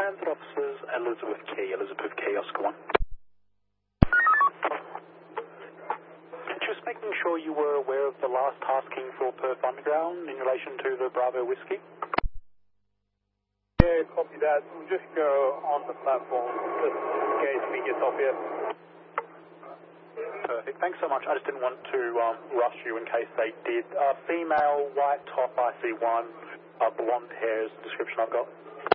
Transit officers, Elizabeth Key, Oscar 1. Just making sure you were aware of the last tasking for Perth Underground in relation to the Bravo Whiskey. Yeah, copy that. We'll just go on the platform just in case we get off here. Perfect. Thanks so much. I just didn't want to rush you in case they did. Female, white top, IC1, blonde hair is the description I've got.